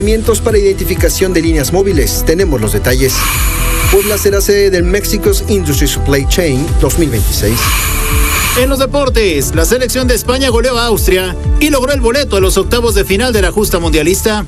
Para identificación de líneas móviles, tenemos los detalles. Puebla será sede del Mexico's Industry Supply Chain 2026. En los deportes, la selección de España goleó a Austria y logró el boleto a los octavos de final de la justa mundialista.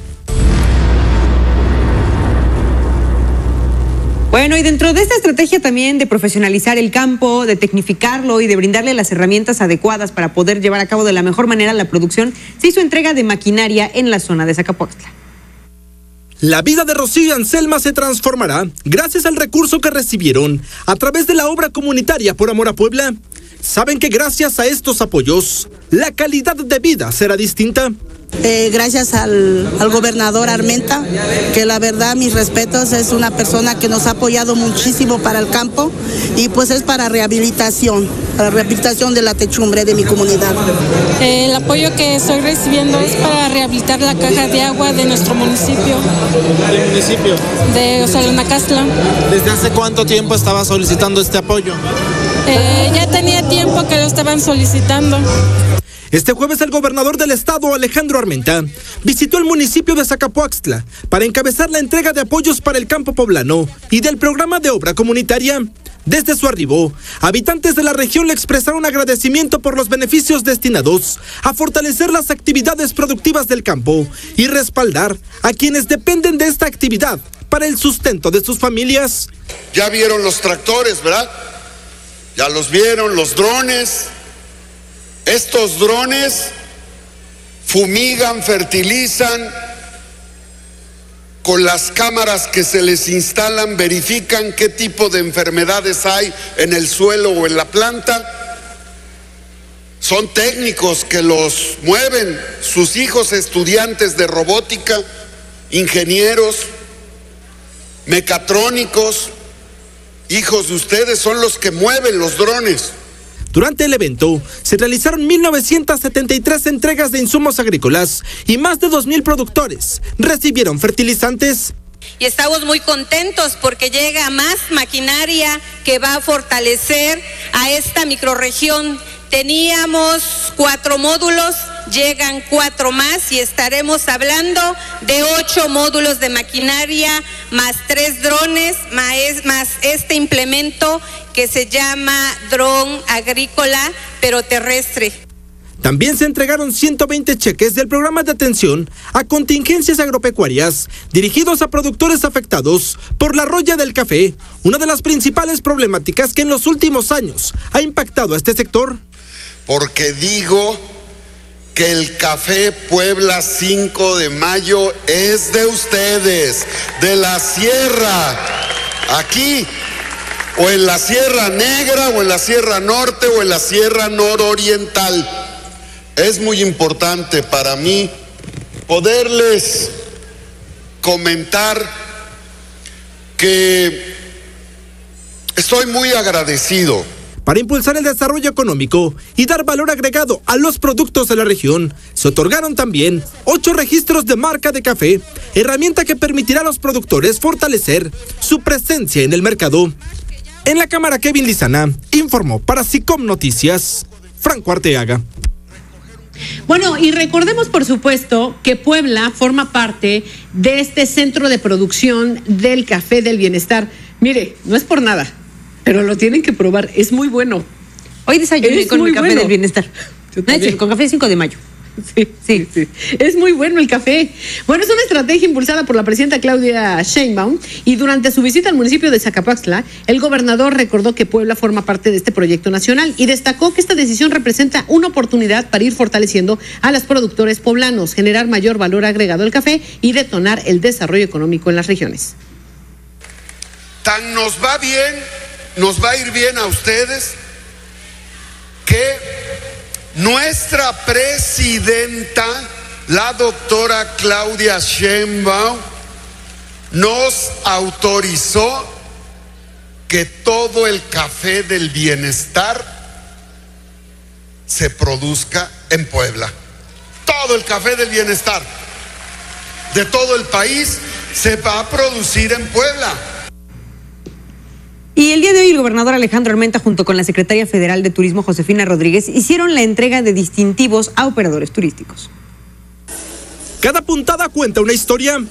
Bueno, y dentro de esta estrategia también de profesionalizar el campo, de tecnificarlo y de brindarle las herramientas adecuadas para poder llevar a cabo de la mejor manera la producción, se hizo entrega de maquinaria en la zona de Zacapoaxtla. La vida de Rocío y Anselma se transformará gracias al recurso que recibieron a través de la obra comunitaria Por Amor a Puebla. Saben que gracias a estos apoyos, la calidad de vida será distinta. Gracias al gobernador Armenta, que la verdad, mis respetos, es una persona que nos ha apoyado muchísimo para el campo y pues es para rehabilitación de la techumbre de mi comunidad. El apoyo que estoy recibiendo es para rehabilitar la caja de agua de nuestro municipio. ¿Qué municipio? De Osalunacastla. ¿Desde hace cuánto tiempo estaba solicitando este apoyo? Ya tenía tiempo que lo estaban solicitando. Este jueves el gobernador del estado, Alejandro Armenta, visitó el municipio de Zacapoaxtla para encabezar la entrega de apoyos para el campo poblano y del programa de obra comunitaria. Desde su arribo, habitantes de la región le expresaron agradecimiento por los beneficios destinados a fortalecer las actividades productivas del campo y respaldar a quienes dependen de esta actividad para el sustento de sus familias. Ya vieron los tractores, ¿verdad? Ya los vieron, los drones. Estos drones fumigan, fertilizan, con las cámaras que se les instalan, verifican qué tipo de enfermedades hay en el suelo o en la planta. Son técnicos que los mueven, sus hijos estudiantes de robótica, ingenieros, mecatrónicos, hijos de ustedes son los que mueven los drones. Durante el evento, se realizaron 1,973 entregas de insumos agrícolas y más de 2,000 productores recibieron fertilizantes. Y estamos muy contentos porque llega más maquinaria que va a fortalecer a esta microrregión. Teníamos 4 módulos, llegan 4 más y estaremos hablando de 8 módulos de maquinaria, más 3 drones, más este implemento que se llama dron agrícola, pero terrestre. También se entregaron 120 cheques del programa de atención a contingencias agropecuarias dirigidos a productores afectados por la roya del café, una de las principales problemáticas que en los últimos años ha impactado a este sector. Porque digo que el café Puebla 5 de mayo es de ustedes, de la sierra, aquí, o en la Sierra Negra, o en la Sierra Norte, o en la Sierra Nororiental. Es muy importante para mí poderles comentar que estoy muy agradecido. Para impulsar el desarrollo económico y dar valor agregado a los productos de la región, se otorgaron también 8 registros de marca de café, herramienta que permitirá a los productores fortalecer su presencia en el mercado. En la cámara, Kevin Lizana informó para SICOM Noticias, Franco Arteaga. Bueno, y recordemos por supuesto que Puebla forma parte de este centro de producción del café del bienestar. Mire, no es por nada, pero lo tienen que probar, es muy bueno. Hoy desayuné con el café del bienestar. Con café 5 de mayo. Sí. Es muy bueno el café. Bueno, es una estrategia impulsada por la presidenta Claudia Sheinbaum y durante su visita al municipio de Zacapoaxtla, el gobernador recordó que Puebla forma parte de este proyecto nacional y destacó que esta decisión representa una oportunidad para ir fortaleciendo a los productores poblanos, generar mayor valor agregado al café y detonar el desarrollo económico en las regiones. Tan nos va bien, nos va a ir bien a ustedes, que nuestra presidenta, la doctora Claudia Sheinbaum, nos autorizó que todo el café del bienestar se produzca en Puebla. Todo el café del bienestar de todo el país se va a producir en Puebla. Y el día de hoy el gobernador Alejandro Armenta junto con la secretaria federal de Turismo Josefina Rodríguez hicieron la entrega de distintivos a operadores turísticos. Cada puntada cuenta una historia.